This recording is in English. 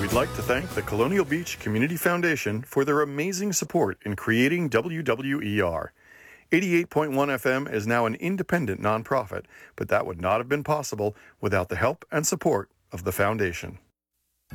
We'd like to thank the Colonial Beach Community Foundation for their amazing support in creating WWER. 88.1 FM is now an independent nonprofit, but that would not have been possible without the help and support of the Foundation.